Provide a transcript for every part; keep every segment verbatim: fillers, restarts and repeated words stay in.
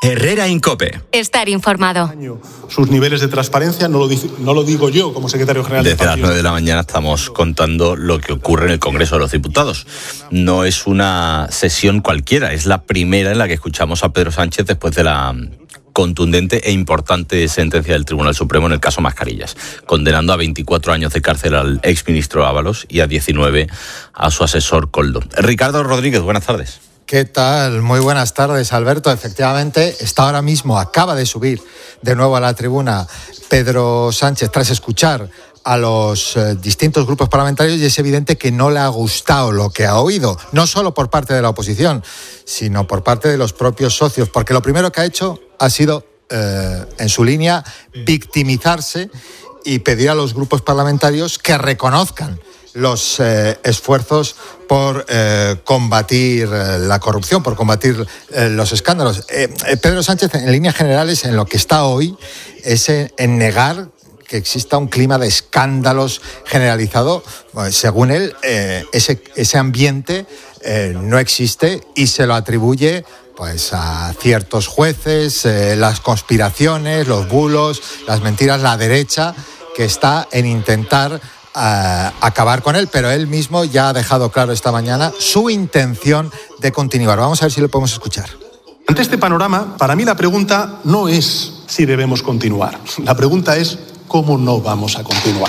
Herrera Incope. Estar informado. Sus niveles de transparencia, no lo, dice, no lo digo yo como secretario general del Desde partido. las nueve de la mañana estamos contando lo que ocurre en el Congreso de los Diputados. No es una sesión cualquiera, es la primera en la que escuchamos a Pedro Sánchez después de la contundente e importante sentencia del Tribunal Supremo en el caso Mascarillas, condenando a veinticuatro años de cárcel al exministro Ábalos y a diecinueve a su asesor Koldo. Ricardo Rodríguez, buenas tardes. ¿Qué tal? Muy buenas tardes, Alberto. Efectivamente, está ahora mismo, acaba de subir de nuevo a la tribuna Pedro Sánchez tras escuchar a los eh, distintos grupos parlamentarios, y es evidente que no le ha gustado lo que ha oído, no solo por parte de la oposición, sino por parte de los propios socios, porque lo primero que ha hecho ha sido, eh, en su línea, victimizarse y pedir a los grupos parlamentarios que reconozcan los eh, esfuerzos por eh, combatir eh, la corrupción, por combatir eh, los escándalos. Eh, eh, Pedro Sánchez, en líneas generales, en lo que está hoy, es en, en negar que exista un clima de escándalos generalizado. Bueno, según él, eh, ese, ese ambiente eh, no existe y se lo atribuye pues a ciertos jueces, eh, las conspiraciones, los bulos, las mentiras, la derecha, que está en intentar Uh, acabar con él, pero él mismo ya ha dejado claro esta mañana su intención de continuar. Vamos a ver si lo podemos escuchar. Ante este panorama, para mí la pregunta no es si debemos continuar. La pregunta es cómo no vamos a continuar.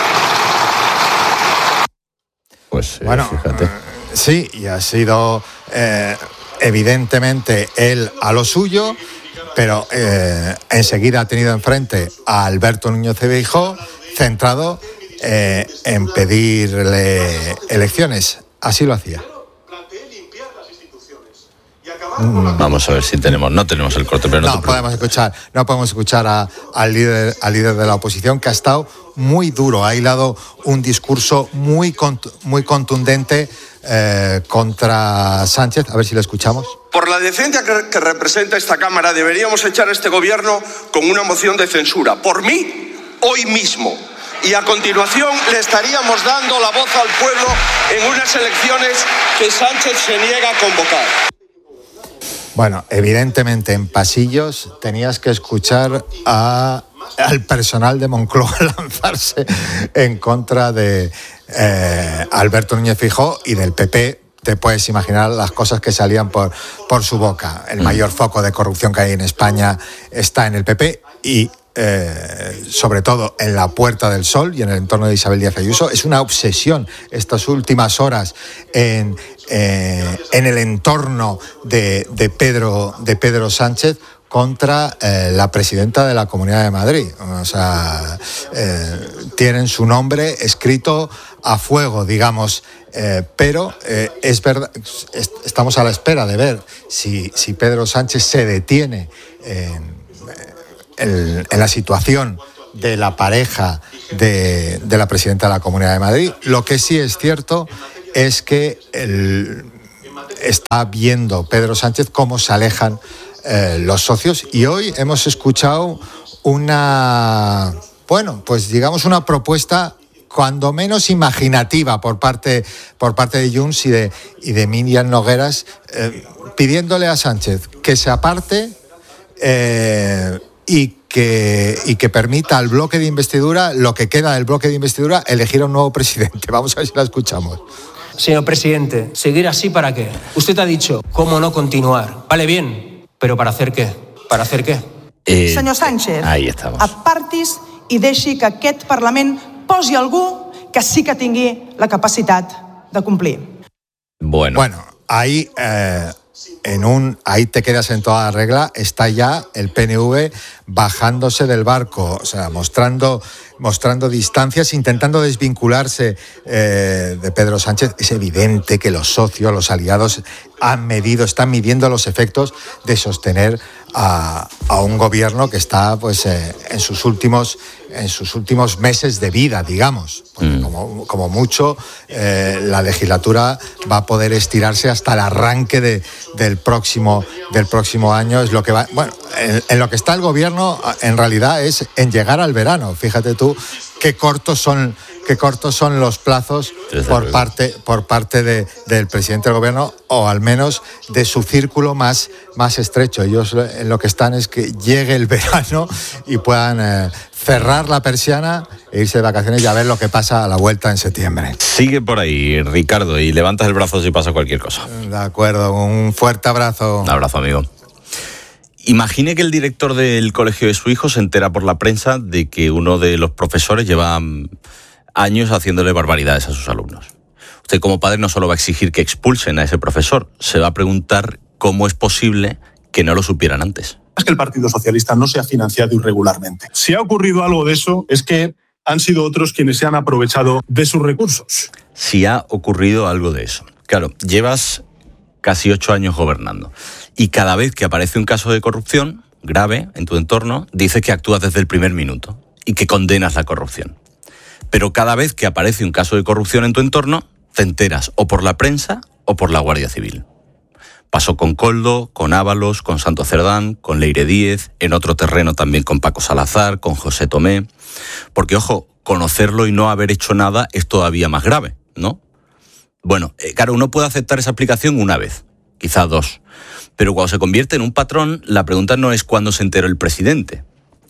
Pues eh, bueno, fíjate. Sí, y ha sido eh, evidentemente él a lo suyo, pero eh, enseguida ha tenido enfrente a Alberto Núñez Feijóo, centrado Eh, en pedirle elecciones. Así lo hacía. Vamos a ver si tenemos, no tenemos el corte, pero no, no podemos escuchar, no podemos escuchar a, al líder, al líder de la oposición, que ha estado muy duro, ha hilado un discurso muy, muy contundente eh, contra Sánchez. A ver si lo escuchamos. Por la decencia que, que representa esta Cámara, deberíamos echar a este gobierno con una moción de censura. Por mí, hoy mismo. Y a continuación le estaríamos dando la voz al pueblo en unas elecciones que Sánchez se niega a convocar. Bueno, evidentemente en pasillos tenías que escuchar a, al personal de Moncloa lanzarse en contra de eh, Alberto Núñez Feijóo y del P P. Te puedes imaginar las cosas que salían por, por su boca. El mayor foco de corrupción que hay en España está en el P P y Eh, sobre todo en la Puerta del Sol y en el entorno de Isabel Díaz Ayuso. Es una obsesión estas últimas horas en, eh, en el entorno de, de, Pedro, de Pedro Sánchez contra eh, la presidenta de la Comunidad de Madrid. O sea, eh, tienen su nombre escrito a fuego, digamos, eh, pero eh, es verdad, est- estamos a la espera de ver si, si Pedro Sánchez se detiene en En, en la situación de la pareja de, de la presidenta de la Comunidad de Madrid. Lo que sí es cierto es que el, está viendo Pedro Sánchez cómo se alejan eh, los socios, y hoy hemos escuchado una, bueno, pues digamos una propuesta cuando menos imaginativa por parte, por parte de Junts y de, y de Míriam Nogueras, eh, pidiéndole a Sánchez que se aparte eh, y que, y que permita al bloque de investidura, lo que queda del bloque de investidura, elegir a un nuevo presidente. Vamos a ver si la escuchamos. Señor presidente, ¿seguir así para qué? Usted ha dicho, ¿cómo no continuar? Vale, bien, pero ¿para hacer qué? ¿Para hacer qué? Eh, Senyor Sánchez, ahí estamos. apartis i deixi que aquest Parlament posi algú que sí que tingui la capacitat de complir. Bueno, bueno ahí... Eh, En un ahí te quedas en toda regla, está ya el P N V bajándose del barco, o sea, mostrando, mostrando distancias, intentando desvincularse eh, de Pedro Sánchez. Es evidente que los socios, los aliados, han medido, están midiendo los efectos de sostener a, a un gobierno que está pues eh, en sus últimos en sus últimos meses de vida, digamos. Mm. Como, como mucho, eh, la legislatura va a poder estirarse hasta el arranque de, del próximo del próximo año. Es lo que va, bueno, en, en lo que está el gobierno, en realidad, es en llegar al verano. Fíjate tú qué cortos son qué cortos son los plazos por parte, por parte de, del presidente del gobierno, o al menos de su círculo más, más estrecho. Ellos en lo que están es que llegue el verano y puedan eh, cerrar la persiana e irse de vacaciones y a ver lo que pasa a la vuelta en septiembre. Sigue por ahí, Ricardo, y levantas el brazo si pasa cualquier cosa. De acuerdo, un fuerte abrazo. Un abrazo, amigo. Imagine que el director del colegio de su hijo se entera por la prensa de que uno de los profesores lleva años haciéndole barbaridades a sus alumnos. Usted como padre no solo va a exigir que expulsen a ese profesor, se va a preguntar cómo es posible que no lo supieran antes. Es que el Partido Socialista no se ha financiado irregularmente. Si ha ocurrido algo de eso, es que han sido otros quienes se han aprovechado de sus recursos. Si ha ocurrido algo de eso. Claro, llevas casi ocho años gobernando y cada vez que aparece un caso de corrupción grave en tu entorno, dices que actúas desde el primer minuto y que condenas la corrupción. Pero cada vez que aparece un caso de corrupción en tu entorno, te enteras o por la prensa o por la Guardia Civil. Pasó con Koldo, con Ábalos, con Santo Cerdán, con Leire Díez, en otro terreno también con Paco Salazar, con José Tomé. Porque, ojo, conocerlo y no haber hecho nada es todavía más grave, ¿no? Bueno, eh, claro, uno puede aceptar esa aplicación una vez, quizá dos. Pero cuando se convierte en un patrón, la pregunta no es cuándo se enteró el presidente.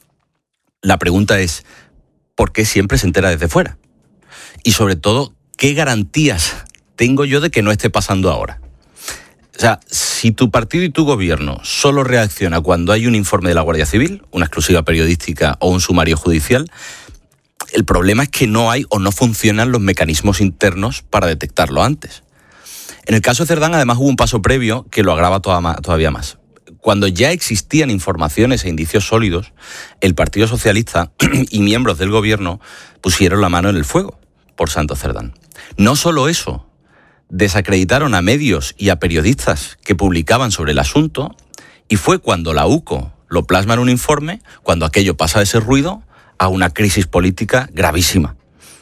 La pregunta es, ¿por qué siempre se entera desde fuera? Y sobre todo, ¿qué garantías tengo yo de que no esté pasando ahora? O sea, si tu partido y tu gobierno solo reacciona cuando hay un informe de la Guardia Civil, una exclusiva periodística o un sumario judicial, el problema es que no hay o no funcionan los mecanismos internos para detectarlo antes. En el caso de Cerdán, además, hubo un paso previo que lo agrava todavía más. Cuando ya existían informaciones e indicios sólidos, el Partido Socialista y miembros del gobierno pusieron la mano en el fuego por Santo Cerdán. No solo eso, desacreditaron a medios y a periodistas que publicaban sobre el asunto, y fue cuando la U C O lo plasma en un informe, cuando aquello pasa de ese ruido a una crisis política gravísima.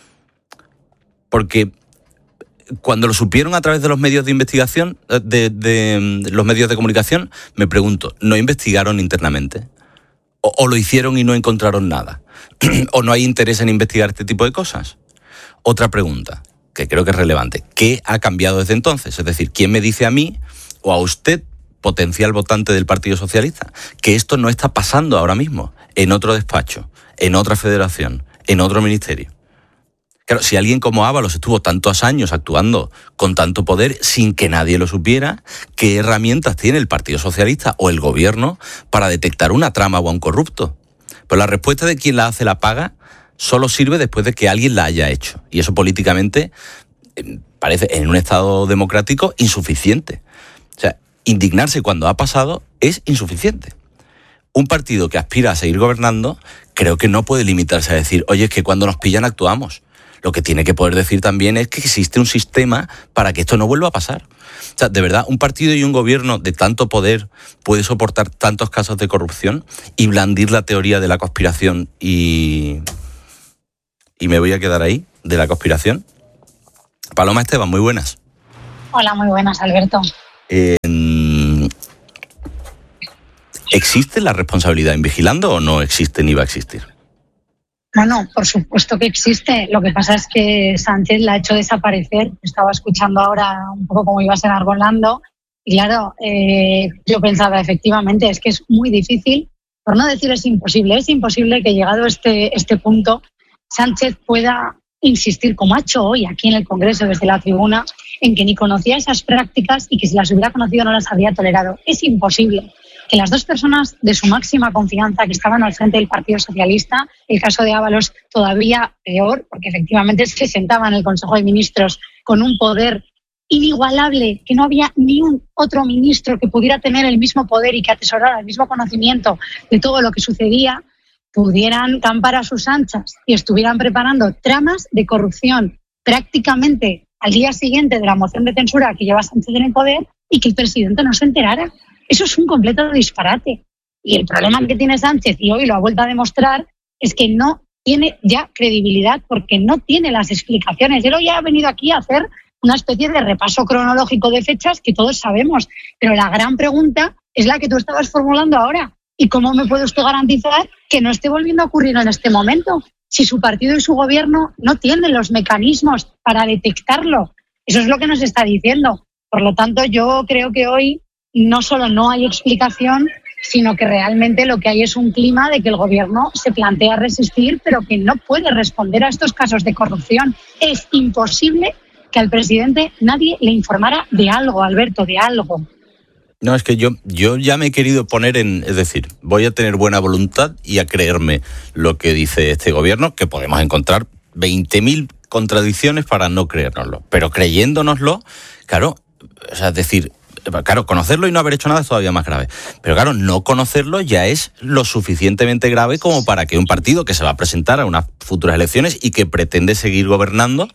Porque cuando lo supieron a través de los medios de investigación, de, de, de los medios de comunicación, me pregunto, ¿no investigaron internamente? ¿O, o lo hicieron y no encontraron nada? ¿O no hay interés en investigar este tipo de cosas? Otra pregunta, que creo que es relevante. ¿Qué ha cambiado desde entonces? Es decir, ¿quién me dice a mí o a usted, potencial votante del Partido Socialista, que esto no está pasando ahora mismo en otro despacho, en otra federación, en otro ministerio? Claro, si alguien como Ábalos estuvo tantos años actuando con tanto poder sin que nadie lo supiera, ¿qué herramientas tiene el Partido Socialista o el gobierno para detectar una trama o a un corrupto? Pues la respuesta de quien la hace la paga solo sirve después de que alguien la haya hecho. Y eso políticamente eh, parece, en un Estado democrático, insuficiente. O sea, indignarse cuando ha pasado es insuficiente. Un partido que aspira a seguir gobernando creo que no puede limitarse a decir, oye, es que cuando nos pillan actuamos. Lo que tiene que poder decir también es que existe un sistema para que esto no vuelva a pasar. O sea, de verdad, un partido y un gobierno de tanto poder puede soportar tantos casos de corrupción y blandir la teoría de la conspiración y... y me voy a quedar ahí, de la conspiración. Paloma Esteban, muy buenas. Hola, muy buenas, Alberto. Eh, ¿Existe la responsabilidad en vigilando o no existe ni va a existir? Bueno, por supuesto que existe. Lo que pasa es que Sánchez la ha hecho desaparecer. Estaba escuchando ahora un poco cómo ibas enarbolando. Y claro, eh, yo pensaba, efectivamente, es que es muy difícil, por no decir es imposible, es imposible que llegado a este, este punto Sánchez pueda insistir, como ha hecho hoy aquí en el Congreso desde la tribuna, en que ni conocía esas prácticas y que si las hubiera conocido no las habría tolerado. Es imposible que las dos personas de su máxima confianza que estaban al frente del Partido Socialista, el caso de Ábalos todavía peor, porque efectivamente se sentaba en el Consejo de Ministros con un poder inigualable, que no había ni un otro ministro que pudiera tener el mismo poder y que atesorara el mismo conocimiento de todo lo que sucedía, pudieran campar a sus anchas y estuvieran preparando tramas de corrupción prácticamente al día siguiente de la moción de censura que lleva Sánchez en el poder y que el presidente no se enterara. Eso es un completo disparate. Y el problema que tiene Sánchez, y hoy lo ha vuelto a demostrar, es que no tiene ya credibilidad porque no tiene las explicaciones. Él hoy ha venido aquí a hacer una especie de repaso cronológico de fechas que todos sabemos, pero la gran pregunta es la que tú estabas formulando ahora. ¿Y cómo me puede usted garantizar que no esté volviendo a ocurrir en este momento? si su partido y su gobierno no tienen los mecanismos para detectarlo. Eso es lo que nos está diciendo. Por lo tanto, yo creo que hoy no solo no hay explicación, sino que realmente lo que hay es un clima de que el gobierno se plantea resistir, pero que no puede responder a estos casos de corrupción. Es imposible que al presidente nadie le informara de algo, Alberto, de algo. No, es que yo, yo ya me he querido poner en... Es decir, voy a tener buena voluntad y a creerme lo que dice este gobierno, que podemos encontrar veinte mil contradicciones para no creérnoslo. Pero creyéndonoslo, claro, o sea, es decir, claro, conocerlo y no haber hecho nada es todavía más grave. Pero claro, no conocerlo ya es lo suficientemente grave como para que un partido que se va a presentar a unas futuras elecciones y que pretende seguir gobernando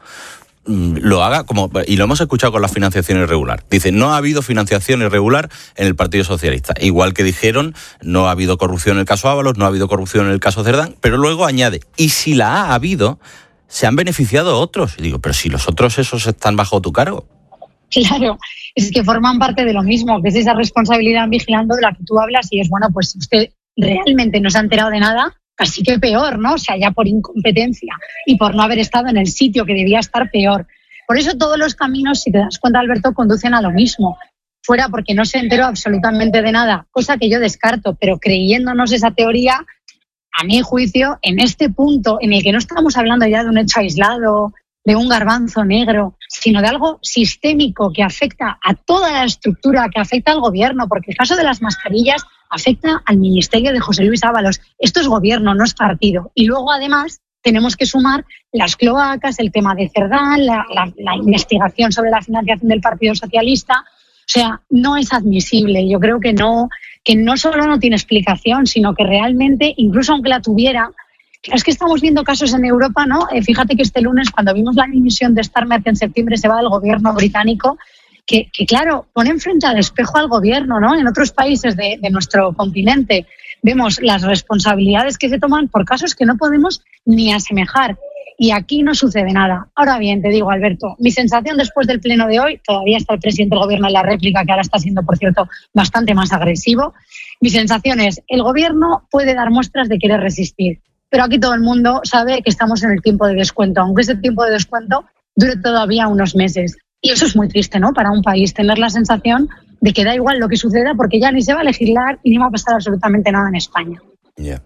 lo haga como, y lo hemos escuchado con la financiación irregular. Dice, no ha habido financiación irregular en el Partido Socialista. Igual que dijeron, no ha habido corrupción en el caso Ábalos, no ha habido corrupción en el caso Cerdán, pero luego añade, y si la ha habido, se han beneficiado otros. Y digo, pero si los otros esos están bajo tu cargo. Claro, es que forman parte de lo mismo, que es esa responsabilidad vigilando de la que tú hablas y es, bueno, pues si usted realmente no se ha enterado de nada, casi que peor, ¿no? O sea, ya por incompetencia y por no haber estado en el sitio que debía estar, peor. Por eso todos los caminos, si te das cuenta, Alberto, conducen a lo mismo. Fuera porque no se enteró absolutamente de nada, cosa que yo descarto, pero creyéndonos esa teoría, a mi juicio, en este punto en el que no estamos hablando ya de un hecho aislado, de un garbanzo negro, sino de algo sistémico que afecta a toda la estructura, que afecta al gobierno, porque el caso de las mascarillas afecta al ministerio de José Luis Ábalos. Esto es gobierno, no es partido. Y luego, además, tenemos que sumar las cloacas, el tema de Cerdán, la, la, la investigación sobre la financiación del Partido Socialista. O sea, no es admisible. Yo creo que no, que no solo no tiene explicación, sino que realmente, incluso aunque la tuviera, es que estamos viendo casos en Europa, ¿no? Eh, fíjate que este lunes, cuando vimos la dimisión de Starmer, que en septiembre se va del gobierno británico, que, que claro, ponen frente al espejo al gobierno, ¿no? En otros países de, de nuestro continente vemos las responsabilidades que se toman por casos que no podemos ni asemejar. Y aquí no sucede nada. Ahora bien, te digo, Alberto, mi sensación después del pleno de hoy, todavía está el presidente del gobierno en la réplica, que ahora está siendo, por cierto, bastante más agresivo. Mi sensación es, el gobierno puede dar muestras de querer resistir, pero aquí todo el mundo sabe que estamos en el tiempo de descuento, aunque ese tiempo de descuento dure todavía unos meses. Y eso es muy triste, ¿no? Para un país, tener la sensación de que da igual lo que suceda porque ya ni se va a legislar y ni va a pasar absolutamente nada en España. Ya. Yeah.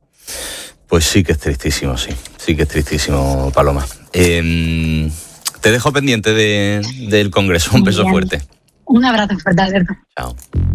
Pues sí que es tristísimo, sí. Sí que es tristísimo, Paloma. Eh, te dejo pendiente de, del Congreso. Un beso fuerte. Un abrazo fuerte, Alberto. Chao.